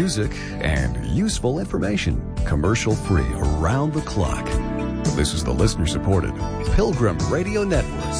music, and useful information, commercial-free around the clock. This is the listener-supported Pilgrim Radio Network.